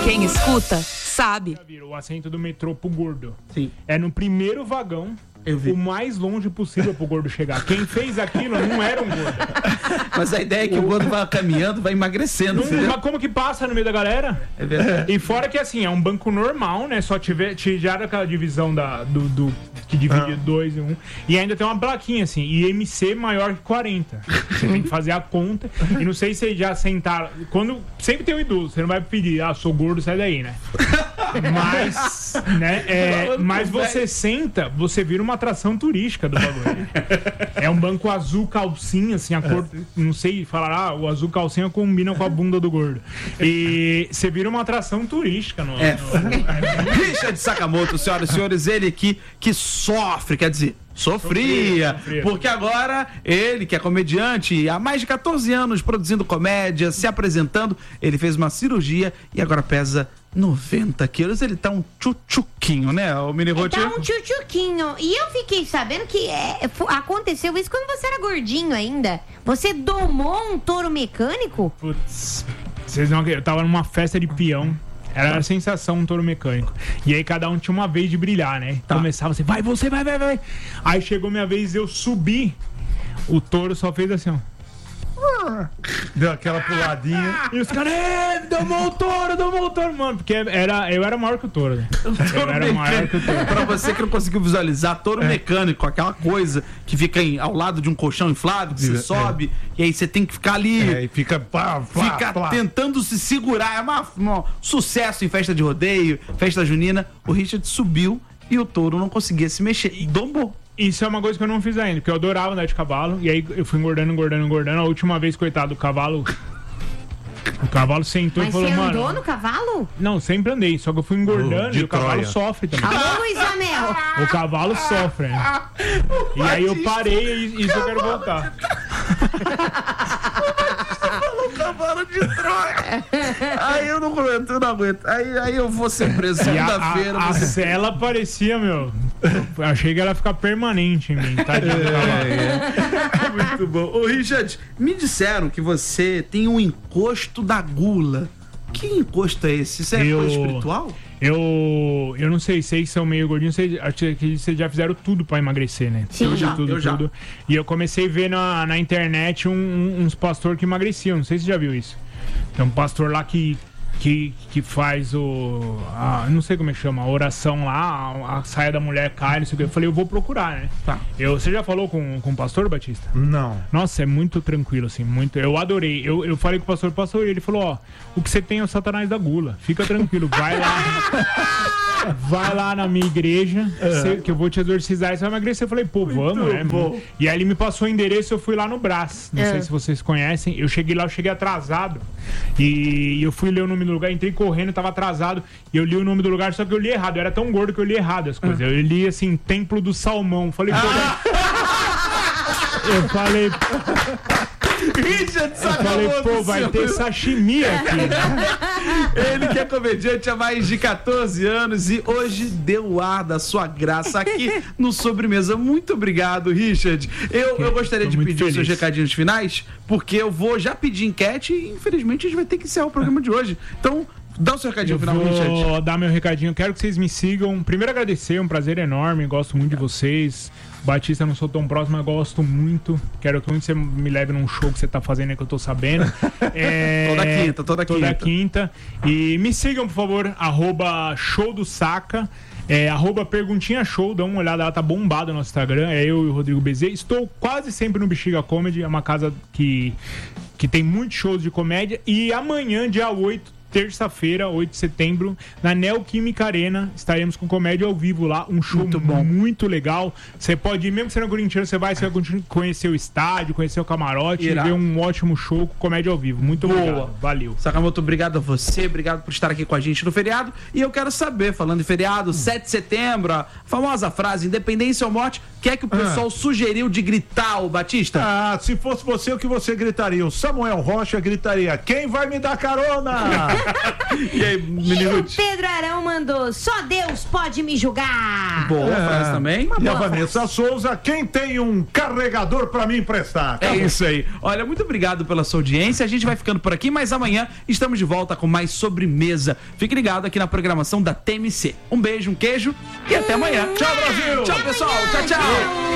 Quem escuta, sabe. O assento do metrô pro gordo. Sim. É no primeiro vagão, o mais longe possível pro gordo chegar. Quem fez aquilo não era um gordo. Mas a ideia é que o gordo vai caminhando, vai emagrecendo. Mas como que passa no meio da galera? É verdade. E fora que assim, é um banco normal, né? Só tiraram aquela divisão que divide 2 e 1. E ainda tem uma plaquinha assim, IMC maior que 40. Você tem que fazer a conta. E não sei se vocês já sentaram. Sempre tem um idoso, você não vai pedir, sou gordo, sai daí, né? Mas, né? Mas você senta, você vira uma atração turística do bagulho. É um banco azul calcinha, assim, a cor, não sei falar, o azul calcinha combina com a bunda do gordo. E você vira uma atração turística. Richard Sakamoto, senhoras e senhores, ele aqui que sofre, quer dizer, sofria, porque agora ele, que é comediante, há mais de 14 anos produzindo comédia, se apresentando, ele fez uma cirurgia e agora pesa 90 quilos. Ele tá um tchutchuquinho, né, o Mini Rotinho? Tá um tchutchuquinho. E eu fiquei sabendo que aconteceu isso quando você era gordinho ainda. Você domou um touro mecânico? Putz, vocês não acreditam, eu tava numa festa de peão. Era a sensação, um touro mecânico. E aí cada um tinha uma vez de brilhar, né? Começava assim, vai você, vai. Aí chegou minha vez, eu subi. O touro só fez assim, ó. Deu aquela puladinha. E os caras, domou o touro, mano. Porque eu era maior que o touro, né? Eu era maior que o touro. Pra você que não conseguiu visualizar, touro mecânico, aquela coisa que fica ao lado de um colchão inflável, que você sobe, e aí você tem que ficar ali. E fica tentando se segurar. É um sucesso em festa de rodeio, festa junina. O Richard subiu e o touro não conseguia se mexer. E dombou. Isso é uma coisa que eu não fiz ainda, porque eu adorava andar de cavalo. E aí eu fui engordando. A última vez, coitado, o cavalo sentou e falou, mano... Mas você andou no cavalo? Não, sempre andei, só que eu fui engordando e o cavalo sofre também. Alô, Luiz Amel! O cavalo sofre, né? E aí eu parei e isso eu quero voltar. O cavalo de Troia. Aí eu não aguento. Aí eu vou ser preso segunda-feira. A cela parecia, meu... Eu achei que ela ia ficar permanente em mim, tadinho do cavalo. Muito bom. Ô, Richard, me disseram que você tem um encosto da gula. Que encosto é esse? Isso é coisa espiritual? Eu não sei que são meio gordinhos, acho que vocês já fizeram tudo pra emagrecer, né? Sim, eu já. E eu comecei a ver na internet uns pastores que emagreciam, não sei se você já viu isso. Tem um pastor lá que faz não sei como é que chama, a oração lá, a saia da mulher cai, não sei o que. Eu falei, eu vou procurar, né? Tá. Você já falou com o pastor, Batista? Não. Nossa, é muito tranquilo, assim, muito. Eu adorei. Eu falei com o pastor, ele falou, o que você tem é o Satanás da gula. Fica tranquilo, vai lá. Vai lá na minha igreja, que eu vou te exorcizar e você vai emagrecer. Eu falei, vamos, né? Bom. E aí ele me passou o endereço, eu fui lá no Brás. Não sei se vocês conhecem. Eu cheguei lá, eu cheguei atrasado. E eu fui ler o nome do lugar, entrei correndo, tava atrasado. E eu li o nome do lugar, só que eu li errado. Eu era tão gordo que eu li errado as coisas. Eu li assim, Templo do Salmão. Falei, eu falei. Richard Sakamoto, falei, vai ter sashimi aqui, né? Ele que é comediante há mais de 14 anos e hoje deu o ar da sua graça aqui no Sobremesa. Muito obrigado, Richard. Eu gostaria de pedir os seus recadinhos finais, porque eu vou já pedir enquete e infelizmente a gente vai ter que encerrar o programa de hoje. Então, dá o seu recadinho final, Richard. Vou dar meu recadinho. Quero que vocês me sigam. Primeiro agradecer, é um prazer enorme. Gosto muito de vocês. Batista, não sou tão próximo, mas gosto muito. Quero que você me leve num show que você tá fazendo aí, que eu tô sabendo. Toda quinta. E me sigam, por favor, @showdosaca. @perguntinha show, dá uma olhada, ela tá bombada no nosso Instagram. É eu e o Rodrigo Bezerra. Estou quase sempre no Bexiga Comedy, é uma casa que tem muitos shows de comédia. E amanhã, dia 8, terça-feira, 8 de setembro, na Neoquímica Arena, estaremos com comédia ao vivo lá, um show muito legal. Você pode ir, mesmo que você não é corintiano, você vai conhecer o estádio, conhecer o camarote e ver um ótimo show com comédia ao vivo. Muito obrigado, valeu. Sakamoto, obrigado a você, obrigado por estar aqui com a gente no feriado. E eu quero saber, falando em feriado, 7 de setembro, a famosa frase, independência ou morte, o que é que o pessoal sugeriu de gritar, o Batista? Se fosse você, o que você gritaria? O Samuel Rocha gritaria, quem vai me dar carona? E aí, E menino? o Pedro Arão mandou, só Deus pode me julgar. Boa, frase também. E a Vanessa Souza, quem tem um carregador pra me emprestar? É isso aí. Olha, muito obrigado pela sua audiência. A gente vai ficando por aqui, mas amanhã estamos de volta com mais sobremesa. Fique ligado aqui na programação da TMC. Um beijo, um queijo e até amanhã. Tchau, Brasil! Tchau, pessoal. Tchau, tchau.